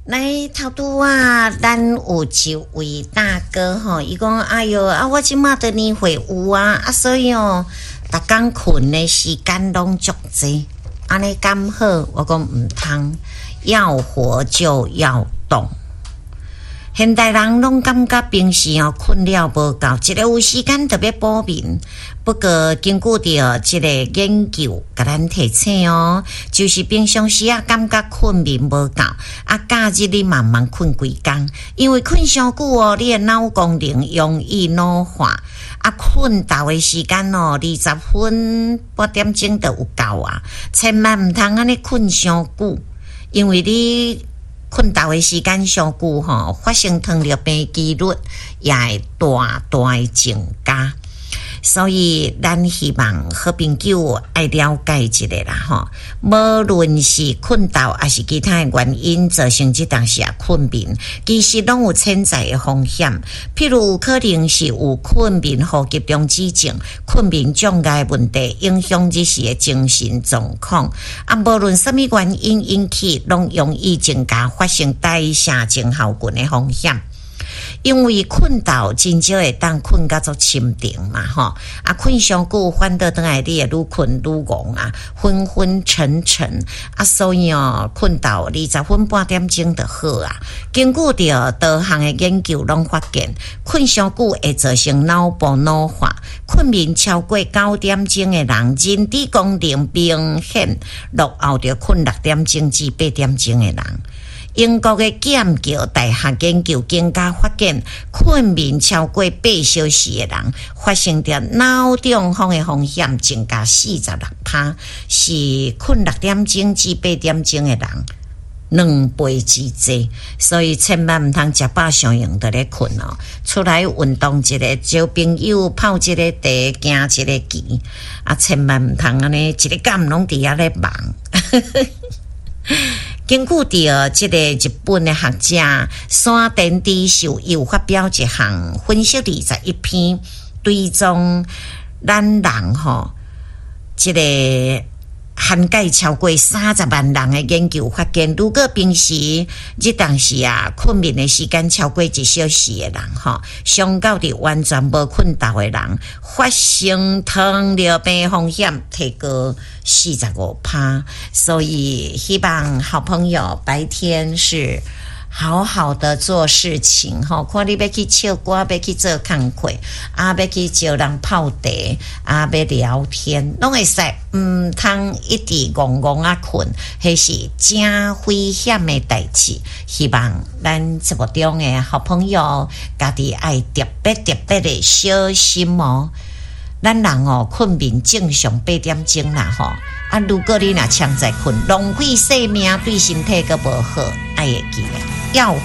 来头拄啊，咱有一位大哥吼，伊讲哎哟啊，我即马的年岁有啊，所以哦，逐工困的时间拢足济，安尼刚好，我讲唔通，要活就要动。现代人拢感觉平时困了无够，一个有时间特别补眠。不过根据着这个研究，甲咱提醒哦，就是平常时感觉困眠无够，假日你慢慢困几工，因为困伤久哦，你的脑功能容易老化。困到的时间20分8点钟就有够啊，千万唔通安尼困伤久，因为你困到的时间上久发生糖尿病几率也会大大的增加。所以咱希望好朋友爱了解一下啦无论是困到还是其他的原因造成这当时困眠，其实拢有潜在的风险。譬如有可能是有困眠呼吸中止症、困眠障碍问题，影响日时的精神状况。无论什么原因引起，拢容易增加发生代谢症候群的风险。因为困到真少会当困到足深沉嘛困上久反倒倒来你会愈困愈戆昏昏沉沉所以困到20分8点钟就好啊。根据着多项的研究拢发现，困上久会造成脑部老化，困眠超过9点钟的人，人体功能明显落后着困6点钟至8点钟的人。英国的剑桥大学研究更加发现，困眠超过8小时的人，发生着脑中风的风险增加46%，是困6点钟至8点钟的人2倍之多。所以千万唔通食饱上用就咧困出来运动一个，交朋友，泡一个茶，行一个棋千万唔通安尼一个感拢伫遐咧忙。根据着这个日本的学者山田智秀又发表一项分析21篇追踪咱人这个涵盖超过30万人的研究发现，如果平时这当时困眠的时间超过1小时的人相较于完全无困到的人，发生糖尿病风险提高45%。所以希望好朋友白天是好好的做事情看你要去唱歌，要去做工课要去招人泡茶要聊天拢会使，唔通一直戆戆困，迄是真危险的代志。希望咱节目中的好朋友家己爱特别的小心咱人困眠正常8点钟啦如果你若强在困，浪费生命对身体个无好，爱会记要